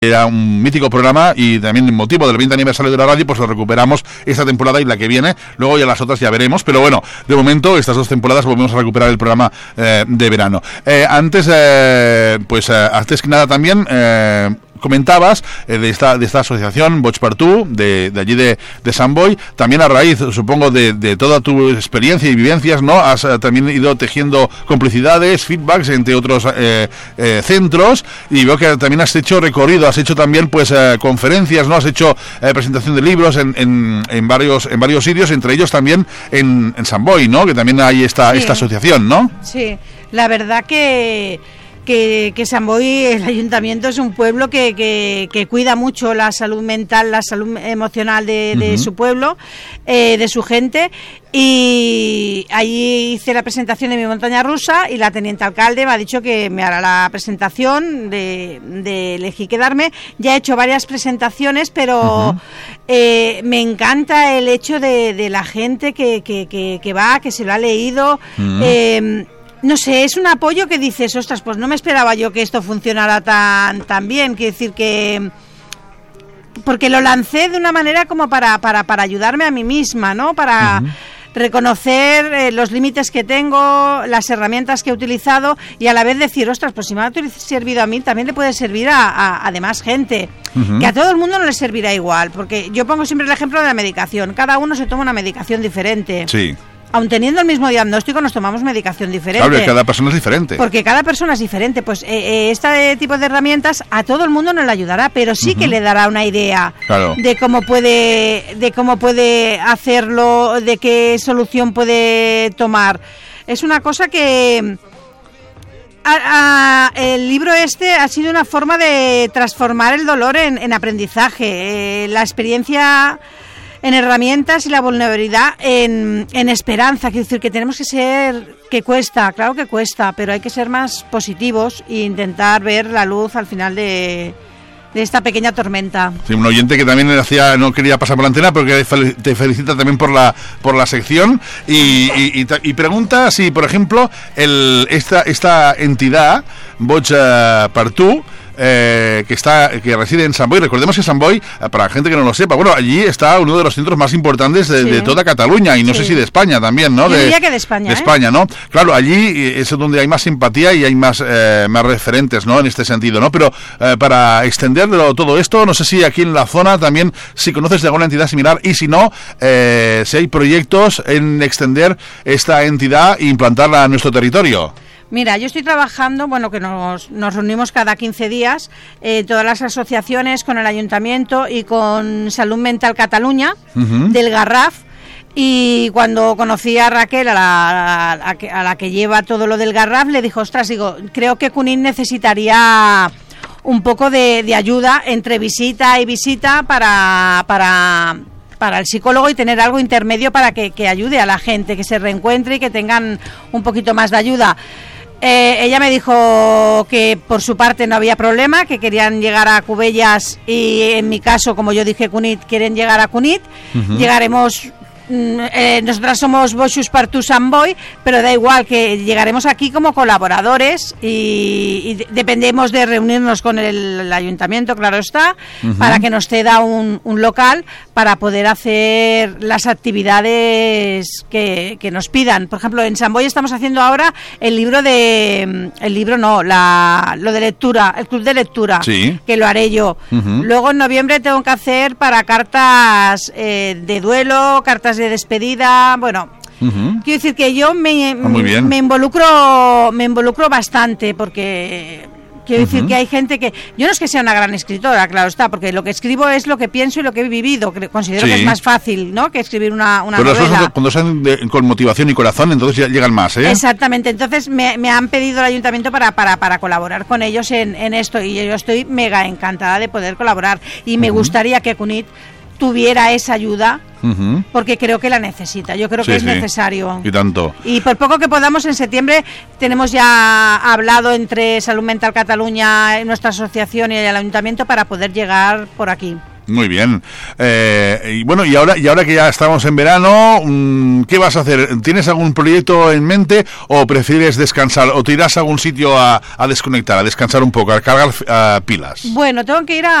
Era un mítico programa y también el motivo del 20 aniversario de la radio, pues lo recuperamos esta temporada y la que viene. Luego ya las otras ya veremos, pero bueno, de momento estas 2 temporadas volvemos a recuperar el programa de verano. Antes que nada también comentabas de esta asociación Boig per Tu, de allí de Sant Boi, también a raíz, supongo, de toda tu experiencia y vivencias, ¿no? Has también ido tejiendo complicidades, feedbacks entre otros centros, y veo que también has hecho recorrido, has hecho también pues conferencias, ¿no? Has hecho presentación de libros en varios sitios, entre ellos también en Sant Boi, ¿no? Que también hay esta asociación, ¿no? Sí, la verdad que Sant Boi, el ayuntamiento, es un pueblo que cuida mucho la salud mental, la salud emocional de su pueblo, de su gente, y allí hice la presentación de mi montaña rusa y la teniente alcalde me ha dicho que me hará la presentación de elegir quedarme. Ya he hecho varias presentaciones, pero me encanta el hecho de la gente que va, que se lo ha leído. No sé, es un apoyo que dices, ostras, pues no me esperaba yo que esto funcionara tan bien. Quiero decir que... porque lo lancé de una manera como para ayudarme a mí misma, ¿no? Para reconocer los límites que tengo, las herramientas que he utilizado, y a la vez decir, ostras, pues si me ha servido a mí, también le puede servir a demás gente. Que a todo el mundo no le servirá igual, porque yo pongo siempre el ejemplo de la medicación. Cada uno se toma una medicación diferente. Sí. Aun teniendo el mismo diagnóstico, nos tomamos medicación diferente. Claro, cada persona es diferente. Porque cada persona es diferente. Pues este tipo de herramientas a todo el mundo no le ayudará, pero sí que le dará una idea de cómo puede hacerlo, de qué solución puede tomar. Es una cosa que... el libro este ha sido una forma de transformar el dolor en aprendizaje. La experiencia... en herramientas y la vulnerabilidad en esperanza. Quiero decir que tenemos que ser, que cuesta, claro que cuesta, pero hay que ser más positivos e intentar ver la luz al final de esta pequeña tormenta. Sí, un oyente que también no quería pasar por la antena, pero que te felicita también por la sección y pregunta si, por ejemplo, esta entidad Boig per Tu, que reside en Sant Boi. Recordemos que Sant Boi, para la gente que no lo sepa, bueno, allí está uno de los centros más importantes de toda Cataluña, y no sé si de España también, ¿no? Yo diría que de España. De España, ¿no? Claro, allí es donde hay más simpatía y hay más referentes, ¿no? En este sentido, ¿no? Pero para extenderlo todo esto, no sé si aquí en la zona también, si conoces de alguna entidad similar, y si no, si hay proyectos en extender esta entidad e implantarla en nuestro territorio. Mira, yo estoy trabajando, que nos reunimos cada 15 días, todas las asociaciones, con el Ayuntamiento y con Salud Mental Cataluña, del Garraf, y cuando conocí a Raquel, a la que lleva todo lo del Garraf, le dijo, creo que Cunit necesitaría un poco de ayuda entre visita y visita para el psicólogo, y tener algo intermedio para que ayude a la gente, que se reencuentre y que tengan un poquito más de ayuda. Ella me dijo que por su parte no había problema, que querían llegar a Cubellas, y en mi caso, como yo dije Cunit, quieren llegar a Cunit. Llegaremos... nosotras somos Boig per Tu Sant Boi, pero da igual, que llegaremos aquí como colaboradores y dependemos de reunirnos con el ayuntamiento, claro está, para que nos ceda un local para poder hacer las actividades que nos pidan. Por ejemplo, en Sant Boi estamos haciendo ahora lo de lectura, el club de lectura, que lo haré yo. Luego en noviembre tengo que hacer para cartas de duelo, cartas de despedida, quiero decir que yo me involucro bastante, porque quiero decir que hay gente que... Yo no es que sea una gran escritora, claro está, porque lo que escribo es lo que pienso y lo que he vivido. Considero que es más fácil, ¿no?, que escribir una novela. Cuando son con motivación y corazón, entonces ya llegan más, ¿eh? Exactamente. Entonces me han pedido el ayuntamiento para colaborar con ellos en esto, y yo estoy mega encantada de poder colaborar, y me gustaría que Cunit tuviera esa ayuda, porque creo que la necesita. Yo creo que es necesario. Y tanto. Y por poco que podamos, en septiembre tenemos ya hablado entre Salud Mental Cataluña, nuestra asociación y el ayuntamiento, para poder llegar por aquí. Muy bien. Y bueno, y ahora que ya estamos en verano, ¿qué vas a hacer? ¿Tienes algún proyecto en mente o prefieres descansar o te irás a algún sitio a desconectar, a descansar un poco, a cargar pilas? Bueno, tengo que ir a